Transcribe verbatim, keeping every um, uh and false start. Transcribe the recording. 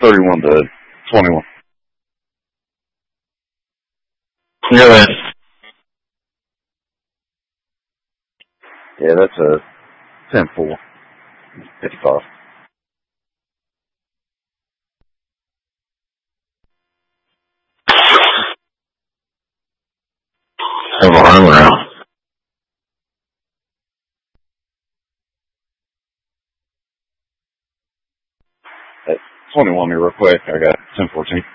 thirty-one to twenty-one. Yeah, man. Yeah, that's a ten four. fifty-five. Have a arm around. At twenty-one, real quick. I got ten fourteen.